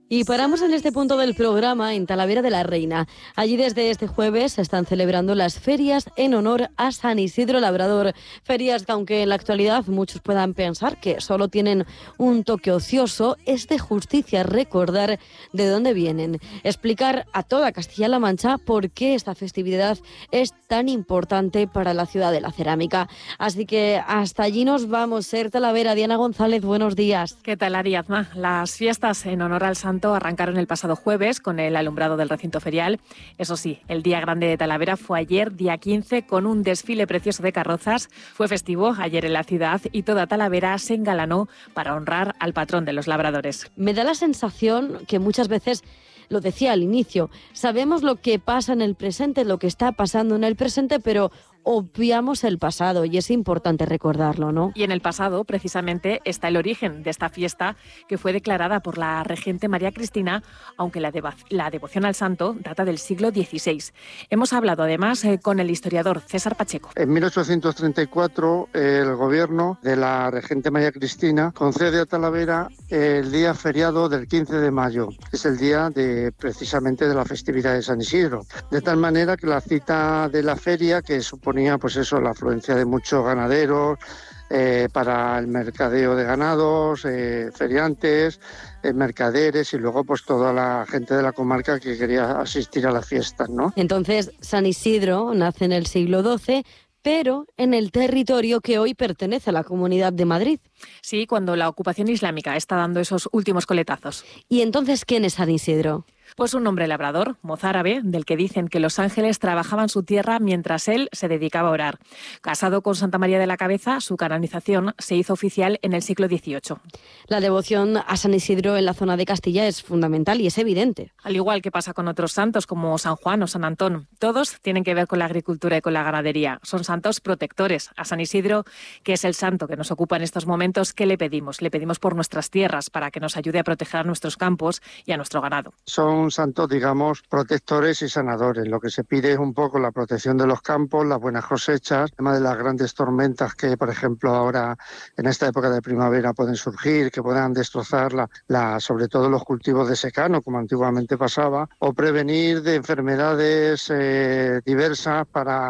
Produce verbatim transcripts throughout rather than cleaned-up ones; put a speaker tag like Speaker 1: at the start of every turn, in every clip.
Speaker 1: Y paramos en este punto del programa en Talavera de la Reina. Allí desde este jueves se están celebrando las ferias en honor a San Isidro Labrador. Ferias que, aunque en la actualidad muchos puedan pensar que solo tienen un toque ocioso, es de justicia recordar de dónde vienen. Explicar a toda Castilla-La Mancha por qué esta festividad es tan importante para la ciudad de la cerámica. Así que hasta allí nos vamos. Ser Talavera, Diana González, buenos días.
Speaker 2: ¿Qué tal, Ariadna? Las fiestas en honor al santo arrancaron el pasado jueves con el alumbrado del recinto ferial. Eso sí, el día grande de Talavera fue ayer, día quince, con un desfile precioso de carrozas. Fue festivo ayer en la ciudad y toda Talavera se engalanó para honrar al patrón de los labradores.
Speaker 1: Me da la sensación que muchas veces, lo decía al inicio, sabemos lo que pasa en el presente, lo que está pasando en el presente, pero obviamos el pasado y es importante recordarlo, ¿no?
Speaker 2: Y en el pasado, precisamente, está el origen de esta fiesta que fue declarada por la regente María Cristina, aunque la, devo- la devoción al santo data del siglo dieciséis. Hemos hablado además eh, con el historiador César Pacheco.
Speaker 3: En mil ochocientos treinta y cuatro, eh, el gobierno de la regente María Cristina concede a Talavera el día feriado del quince de mayo, que es el día de precisamente de la festividad de San Isidro. De tal manera que la cita de la feria, que suponía pues eso, la afluencia de muchos ganaderos eh, para el mercadeo de ganados, eh, feriantes, eh, mercaderes y luego pues toda la gente de la comarca que quería asistir a las fiestas, ¿no?
Speaker 1: Entonces, San Isidro nace en el siglo doce, pero en el territorio que hoy pertenece a la Comunidad de Madrid.
Speaker 2: Sí, cuando la ocupación islámica está dando esos últimos coletazos.
Speaker 1: ¿Y entonces quién es San Isidro?
Speaker 2: Pues un hombre labrador, mozárabe, del que dicen que los ángeles trabajaban su tierra mientras él se dedicaba a orar. Casado con Santa María de la Cabeza, su canonización se hizo oficial en el siglo dieciocho.
Speaker 1: La devoción a San Isidro en la zona de Castilla es fundamental y es evidente.
Speaker 2: Al igual que pasa con otros santos como San Juan o San Antón, todos tienen que ver con la agricultura y con la ganadería. Son santos protectores. A San Isidro, que es el santo que nos ocupa en estos momentos, ¿qué le pedimos? Le pedimos por nuestras tierras, para que nos ayude a proteger a nuestros campos y a nuestro ganado.
Speaker 3: Son santos, digamos, protectores y sanadores. Lo que se pide es un poco la protección de los campos, las buenas cosechas, el tema de las grandes tormentas que, por ejemplo, ahora en esta época de primavera pueden surgir, que puedan destrozar la, la, sobre todo los cultivos de secano, como antiguamente pasaba, o prevenir de enfermedades eh, diversas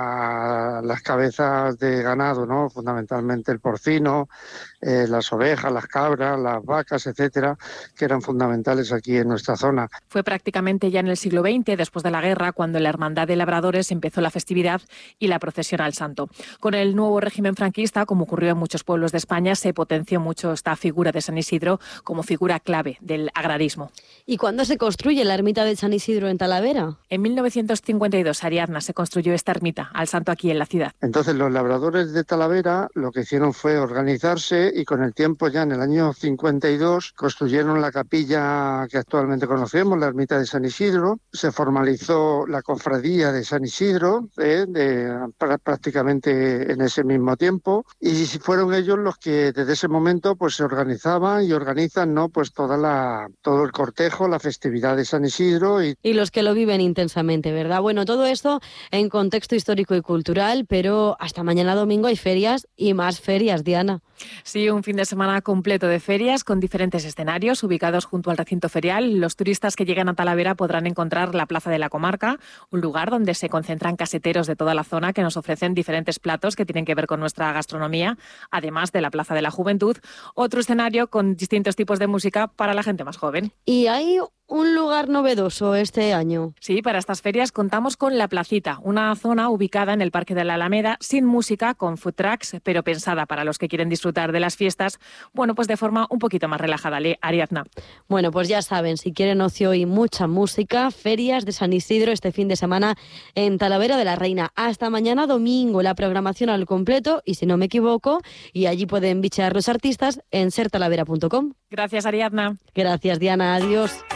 Speaker 3: para las cabezas de ganado, ¿no? Fundamentalmente el porcino, eh, las ovejas, las cabras, las vacas, etcétera, que eran fundamentales aquí en nuestra zona.
Speaker 2: Fue prácticamente ya en el siglo veinte, después de la guerra, cuando la Hermandad de Labradores empezó la festividad y la procesión al santo. Con el nuevo régimen franquista, como ocurrió en muchos pueblos de España, se potenció mucho esta figura de San Isidro como figura clave del agrarismo.
Speaker 1: ¿Y cuándo se construye la ermita de San Isidro en Talavera?
Speaker 2: En mil novecientos cincuenta y dos, Ariadna, se construyó esta ermita al santo aquí en la ciudad.
Speaker 3: Entonces los labradores de Talavera lo que hicieron fue organizarse y con el tiempo, ya en el año cincuenta y dos, construyeron la capilla que actualmente conocemos, la ermita de San Isidro. Se formalizó la cofradía de San Isidro eh, de, prácticamente en ese mismo tiempo, y fueron ellos los que desde ese momento pues se organizaban y organizan, ¿no?, pues toda la todo el cortejo, la festividad de San Isidro y...
Speaker 1: y los que lo viven intensamente, ¿verdad? Bueno, todo esto en contexto histórico y cultural, pero hasta mañana domingo hay ferias y más ferias, Diana.
Speaker 2: Sí, un fin de semana completo de ferias con diferentes escenarios ubicados junto al recinto ferial. Los turistas que lleguen a Talavera podrán encontrar la Plaza de la Comarca, un lugar donde se concentran caseteros de toda la zona que nos ofrecen diferentes platos que tienen que ver con nuestra gastronomía, además de la Plaza de la Juventud, otro escenario con distintos tipos de música para la gente más joven.
Speaker 1: Y hay un lugar novedoso este año.
Speaker 2: Sí, para estas ferias contamos con La Placita, una zona ubicada en el Parque de la Alameda, sin música, con food trucks, pero pensada para los que quieren disfrutar de las fiestas, bueno, pues de forma un poquito más relajada, Ariadna.
Speaker 1: Bueno, pues ya saben, si quieren ocio y mucha música, ferias de San Isidro este fin de semana en Talavera de la Reina. Hasta mañana domingo, la programación al completo, y si no me equivoco, y allí pueden bichear los artistas en ser talavera punto com.
Speaker 2: Gracias, Ariadna.
Speaker 1: Gracias, Diana. Adiós.